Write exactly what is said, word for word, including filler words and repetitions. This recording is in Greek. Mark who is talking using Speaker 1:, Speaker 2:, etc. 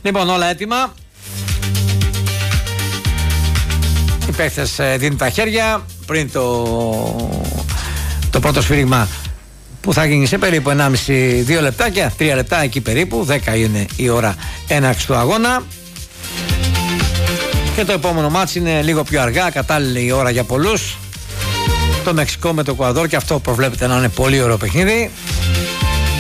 Speaker 1: Λοιπόν, όλα έτοιμα. Οι παίκτες δίνουν τα χέρια πριν το, το πρώτο σφύριγμα που θα γίνει σε περίπου ενάμιση με δύο λεπτάκια, τρία λεπτά εκεί περίπου, δέκα είναι η ώρα έναρξη του αγώνα. Και το επόμενο μάτς είναι λίγο πιο αργά, κατάλληλη η ώρα για πολλούς. Το Μεξικό με το Εκουαδόρ, και αυτό προβλέπεται να είναι πολύ ωραίο παιχνίδι.